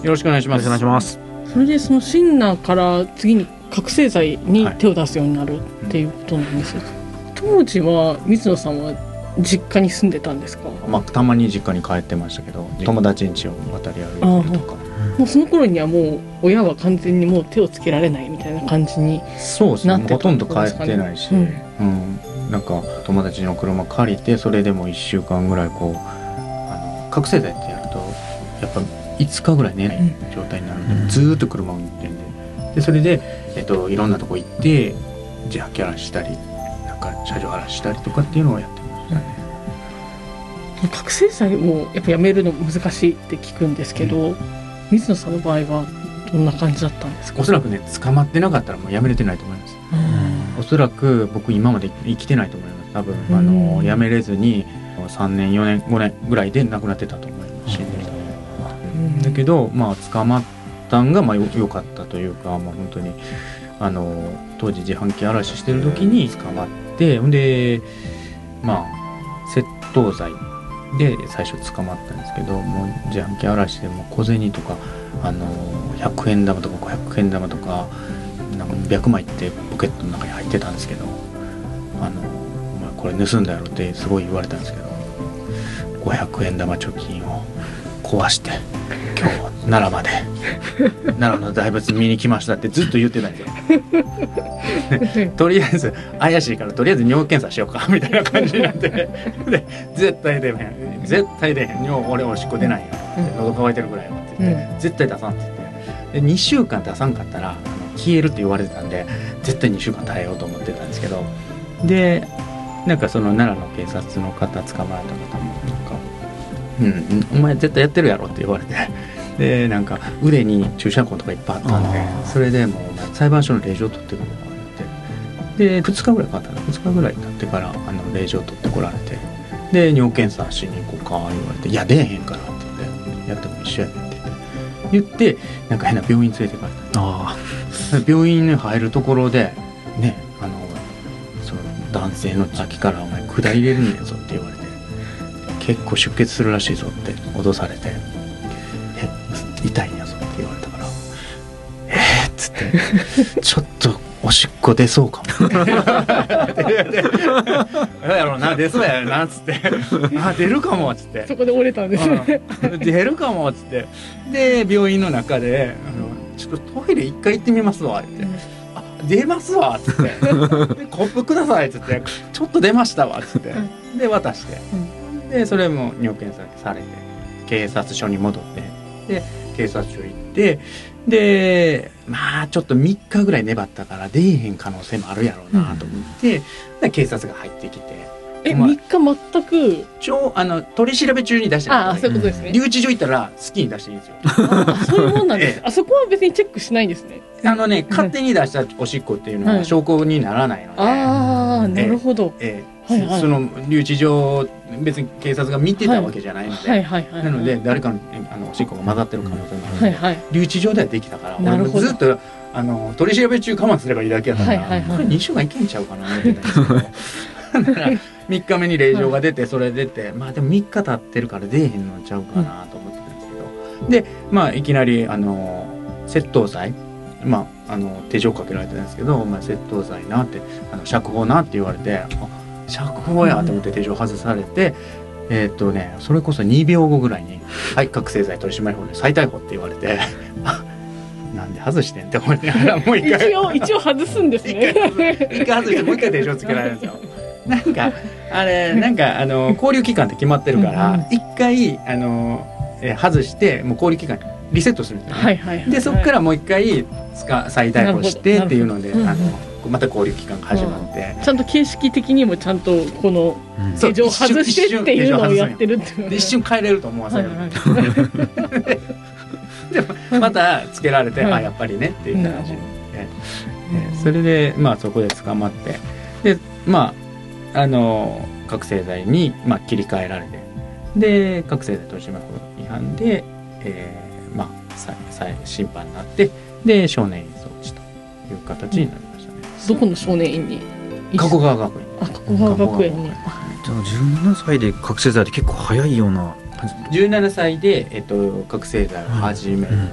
よろしくお願いします。 よろしくお願いします。 それでそのシンナーから次に覚醒剤に手を出すようになるっていうことなんですよ、当時は水野さんは実家に住んでたんですか？ たまに実家に帰ってましたけど、友達ん家を渡り歩いてるとか。 もうその頃にはもう親は完全にもう手をつけられないみたいな感じにそうですね、 なってたほとんど帰ってないし、 うんなんか友達の車借りて、それでも1週間ぐらいこう覚醒剤ってやるとやっぱ5日ぐらい寝ない状態になるんで、ずーっと車を運転でそれで、いろんなとこ行って自販機荒らしたり、なんか車上荒らしたりとかっていうのをやってましたね。 覚醒剤をやっぱやめるの難しいって聞くんですけど、水野さんの場合はどんな感じだったんですか？ おそらくね、捕まってなかったらもうやめれてないと思います。おそらく僕今まで生きてないと思います。多分やめれずに3年4年5年ぐらいで亡くなってたと思います。死んでる人だけど、捕まったんが良かったというか、本当に当時自販機荒らししてる時に捕まって、で窃盗罪で最初捕まったんですけど、もう自販機荒らしでも小銭とか100円玉とか500円玉とか何百枚ってポケットの中に入ってたんですけど、お前これ盗んだやろってすごい言われたんですけど、500円玉貯金を壊して今日奈良まで奈良の大仏見に来ましたってずっと言ってたんですよとりあえず怪しいからとりあえず尿検査しようかみたいな感じになってで絶対出へん尿俺おしっこ出ないよって喉乾いてるぐらいよって言って、絶対出さんって言ってで2週間出さんかったら消えるって言われてたんで、絶対2週間耐えようと思ってたんですけど、でなんかその奈良の警察の方捕まえた方もなんかお前絶対やってるやろって言われて、でなんか腕に注射痕とかいっぱいあったんで、それでもう裁判所の令状取ってくるとか言って、で2日ぐらいかかったの、2日ぐらい経ってから令状取ってこられて、で尿検査しに行こうか言われて、いや出えへんからって言って、やっても一緒やねんって言ってなんか変な病院連れてかれた。病院に入るところでね、その男性の先からお前管入れるねんぞって言われて、結構出血するらしいぞって脅されて、痛いんやぞって言われたから、っつってちょっとおしっこ出そうかもどうやろうな、出そうやなっつって出るかもっつって、 そこで折れたんですね出るかもっつって、で病院の中でちょっとトイレ一回行ってみますわって、出ますわっつってでコップくださいっつって、ちょっと出ましたわっつってで渡して、でそれも尿検査されて警察署に戻って、で警察署行って、でちょっと3日ぐらい粘ったから出えへん可能性もあるやろうなと思って、で警察が入ってきて、 3日全く取り調べ中に出してない。 そういうことですね。 留置場行ったら好きに出していいんですよ。 そういうもんなんです。あそこは別にチェックしないんですね。 勝手に出したおしっこっていうのは証拠にならないので、 なるほど。 その留置場別に警察が見てたわけじゃないので、なので誰かのおしっこが混ざってる可能性もあるので、留置場ではできたから、俺もずっと取り調べ中我慢すればいいだけやったから、これ2週間いけんちゃうかなって言ってたんですけど3日目に令状が出て、それ出て、でも3日経ってるから出えへんのちゃうかなと思ってたんですけど、でいきなり窃盗罪、手錠かけられてたんですけど、窃盗罪なって釈放なって言われて、釈放やと思って手錠外されて、それこそ2秒後ぐらいに「はい覚醒剤取締法で再逮捕」って言われてなんで外してんって思ってもう一応外すんですね。 一回外してもう一回手錠つけられるんですよ。なんか勾留期間って決まってるから一回外してもう勾留期間リセットするんですよね。でそこからもう一回再逮捕してっていうのでまた勾留期間が始まって、 ちゃんと形式的にもちゃんとこの手錠外してっていうのをやってるっていう、 一瞬帰れると思わせるでまたつけられて、やっぱりねっていう感じで、それでそこで捕まって、で覚醒剤に切り替えられて、で覚醒剤取締法違反で審判になって、で少年院送致という形になりましたね。 どこの少年院に？ 加古川学園。 加古川学園に。 じゃあ17歳で覚醒剤って結構早いような。 17歳で覚醒剤を始め